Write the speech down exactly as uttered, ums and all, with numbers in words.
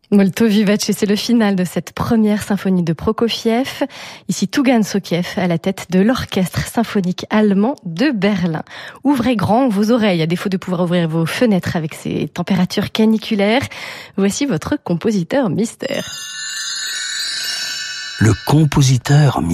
Molto vivace, c'est le final de cette première symphonie de Prokofiev. Ici Tougan Sokiev à la tête de l'orchestre symphonique allemand de Berlin. Ouvrez grand vos oreilles, à défaut de pouvoir ouvrir vos fenêtres avec ces températures caniculaires. Voici votre compositeur mystère. Le compositeur mystère.